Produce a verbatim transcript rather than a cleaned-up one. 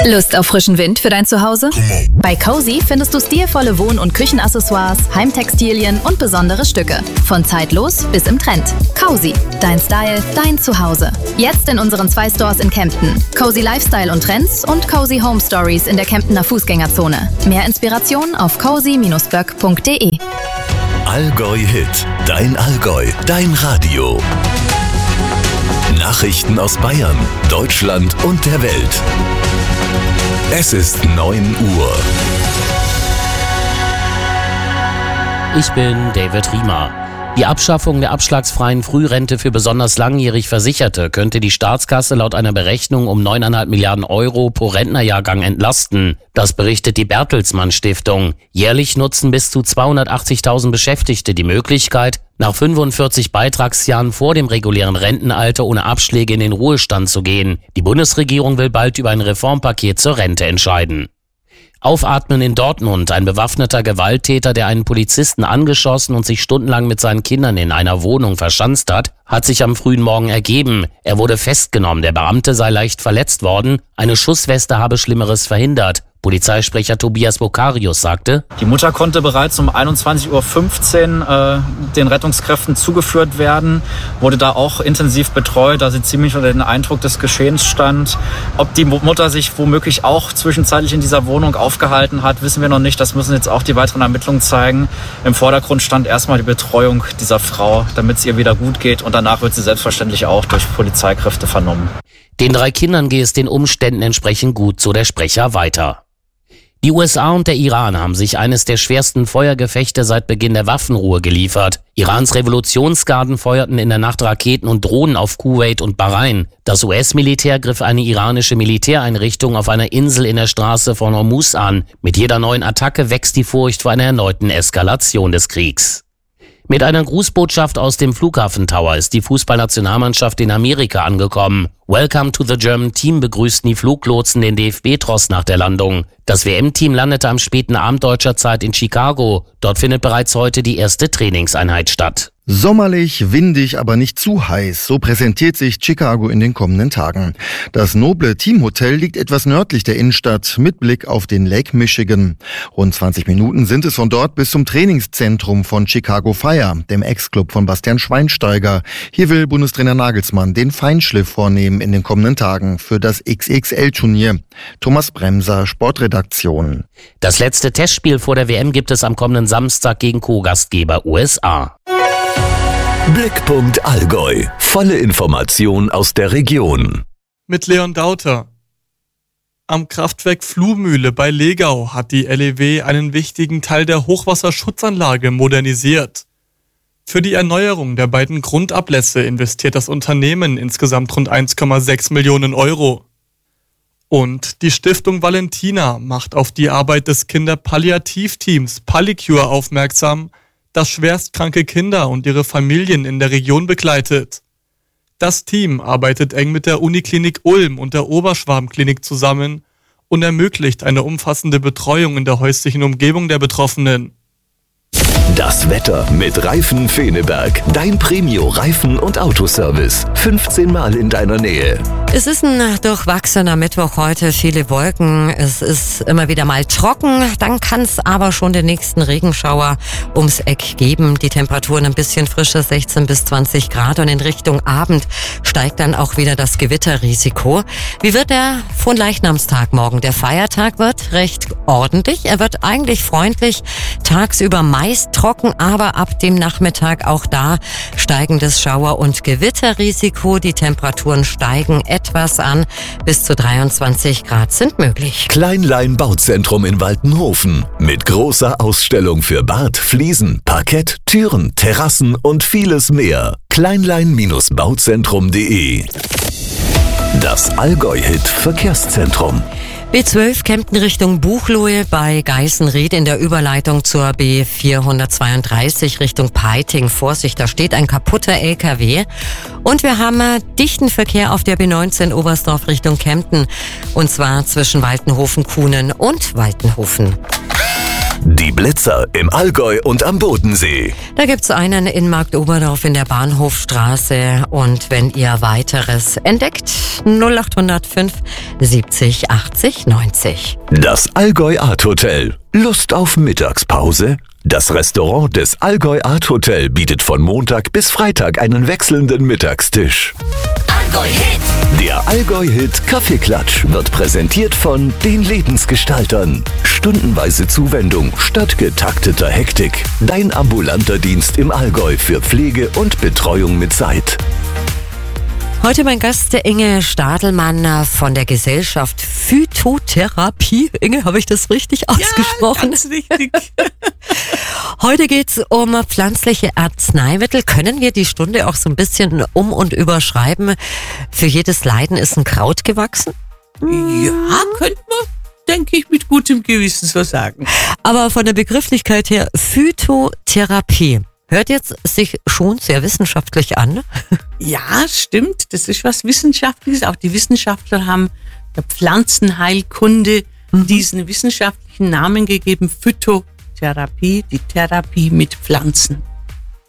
Lust auf frischen Wind für dein Zuhause? Bei Cozy findest du stilvolle Wohn- und Küchenaccessoires, Heimtextilien und besondere Stücke. Von zeitlos bis im Trend. Cozy, dein Style, dein Zuhause. Jetzt in unseren zwei Stores in Kempten. Cozy Lifestyle und Trends und Cozy Home Stories in der Kemptener Fußgängerzone. Mehr Inspiration auf cozy Bindestrich böck Punkt de. Allgäu Hit, dein Allgäu, dein Radio. Nachrichten aus Bayern, Deutschland und der Welt. Es ist neun Uhr. Ich bin David Riemer. Die Abschaffung der abschlagsfreien Frührente für besonders langjährig Versicherte könnte die Staatskasse laut einer Berechnung um neun Komma fünf Milliarden Euro pro Rentnerjahrgang entlasten. Das berichtet die Bertelsmann Stiftung. Jährlich nutzen bis zu zweihundertachtzigtausend Beschäftigte die Möglichkeit, nach fünfundvierzig Beitragsjahren vor dem regulären Rentenalter ohne Abschläge in den Ruhestand zu gehen. Die Bundesregierung will bald über ein Reformpaket zur Rente entscheiden. Aufatmen in Dortmund. Ein bewaffneter Gewalttäter, der einen Polizisten angeschossen und sich stundenlang mit seinen Kindern in einer Wohnung verschanzt hat, hat sich am frühen Morgen ergeben. Er wurde festgenommen. Der Beamte sei leicht verletzt worden. Eine Schussweste habe Schlimmeres verhindert. Polizeisprecher Tobias Bokarius sagte: Die Mutter konnte bereits um einundzwanzig Uhr fünfzehn äh, den Rettungskräften zugeführt werden, wurde da auch intensiv betreut, da sie ziemlich unter den Eindruck des Geschehens stand. Ob die Mutter sich womöglich auch zwischenzeitlich in dieser Wohnung aufgehalten hat, wissen wir noch nicht. Das müssen jetzt auch die weiteren Ermittlungen zeigen. Im Vordergrund stand erstmal die Betreuung dieser Frau, damit es ihr wieder gut geht, und danach wird sie selbstverständlich auch durch Polizeikräfte vernommen. Den drei Kindern gehe es den Umständen entsprechend gut, so der Sprecher weiter. Die U S A und der Iran haben sich eines der schwersten Feuergefechte seit Beginn der Waffenruhe geliefert. Irans Revolutionsgarden feuerten in der Nacht Raketen und Drohnen auf Kuwait und Bahrain. Das U S-Militär griff eine iranische Militäreinrichtung auf einer Insel in der Straße von Hormuz an. Mit jeder neuen Attacke wächst die Furcht vor einer erneuten Eskalation des Kriegs. Mit einer Grußbotschaft aus dem Flughafen Tower ist die Fußballnationalmannschaft in Amerika angekommen. Welcome to the German Team begrüßten die Fluglotsen den D F B-Tross nach der Landung. Das W M-Team landete am späten Abend deutscher Zeit in Chicago. Dort findet bereits heute die erste Trainingseinheit statt. Sommerlich, windig, aber nicht zu heiß. So präsentiert sich Chicago in den kommenden Tagen. Das noble Teamhotel liegt etwas nördlich der Innenstadt mit Blick auf den Lake Michigan. Rund zwanzig Minuten sind es von dort bis zum Trainingszentrum von Chicago Fire, dem Ex-Club von Bastian Schweinsteiger. Hier will Bundestrainer Nagelsmann den Feinschliff vornehmen in den kommenden Tagen für das X X L-Turnier. Thomas Bremser, Sportredaktion. Das letzte Testspiel vor der W M gibt es am kommenden Samstag gegen Co-Gastgeber U S A. Blickpunkt Allgäu. Volle Information aus der Region. Mit Leon Dauter. Am Kraftwerk Fluhmühle bei Legau hat die L E W einen wichtigen Teil der Hochwasserschutzanlage modernisiert. Für die Erneuerung der beiden Grundablässe investiert das Unternehmen insgesamt rund eins Komma sechs Millionen Euro. Und die Stiftung Valentina macht auf die Arbeit des Kinderpalliativteams Pallicure aufmerksam, das schwerstkranke Kinder und ihre Familien in der Region begleitet. Das Team arbeitet eng mit der Uniklinik Ulm und der Oberschwaben-Klinik zusammen und ermöglicht eine umfassende Betreuung in der häuslichen Umgebung der Betroffenen. Das Wetter mit Reifen Feneberg. Dein Premio-Reifen- und Autoservice. fünfzehn Mal in deiner Nähe. Es ist ein durchwachsener Mittwoch heute, viele Wolken, es ist immer wieder mal trocken, dann kann es aber schon den nächsten Regenschauer ums Eck geben. Die Temperaturen ein bisschen frischer, sechzehn bis zwanzig Grad, und in Richtung Abend steigt dann auch wieder das Gewitterrisiko. Wie wird der Fronleichnamstag morgen? Der Feiertag wird recht ordentlich, er wird eigentlich freundlich, tagsüber meist trocken, aber ab dem Nachmittag auch da steigendes Schauer- und Gewitterrisiko. Die Temperaturen steigen etwas an, bis zu dreiundzwanzig Grad sind möglich. Kleinlein Bauzentrum in Waltenhofen mit großer Ausstellung für Bad, Fliesen, Parkett, Türen, Terrassen und vieles mehr. kleinlein Bauzentrum punkt de. Das Allgäu-Hit Verkehrszentrum. B zwölf Kempten Richtung Buchloe bei Geißenried in der Überleitung zur B vierhundertzweiunddreißig Richtung Peiting. Vorsicht, da steht ein kaputter L K W. Und wir haben dichten Verkehr auf der B neunzehn Oberstdorf Richtung Kempten. Und zwar zwischen Waltenhofen-Kuhnen und Waltenhofen. Die Blitzer im Allgäu und am Bodensee. Da gibt's einen in Marktoberdorf in der Bahnhofstraße. Und wenn ihr weiteres entdeckt, null acht null fünf siebzig achtzig neunzig. Das Allgäu Art Hotel. Lust auf Mittagspause? Das Restaurant des Allgäu Art Hotel bietet von Montag bis Freitag einen wechselnden Mittagstisch. Allgäu Hit. Der Allgäu Hit Kaffeeklatsch wird präsentiert von den Lebensgestaltern. Stundenweise Zuwendung statt getakteter Hektik. Dein ambulanter Dienst im Allgäu für Pflege und Betreuung mit Zeit. Heute mein Gast, der Inge Stadelmann von der Gesellschaft Phytotherapie. Inge, habe ich das richtig ausgesprochen? Ja, ganz richtig. Heute geht's um pflanzliche Arzneimittel. Können wir die Stunde auch so ein bisschen um- und überschreiben? Für jedes Leiden ist ein Kraut gewachsen? Ja, könnte man, denke ich, mit gutem Gewissen so sagen. Aber von der Begrifflichkeit her, Phytotherapie. Hört jetzt sich schon sehr wissenschaftlich an. Ja, stimmt. Das ist was Wissenschaftliches. Auch die Wissenschaftler haben der Pflanzenheilkunde mhm. diesen wissenschaftlichen Namen gegeben. Phytotherapie, die Therapie mit Pflanzen.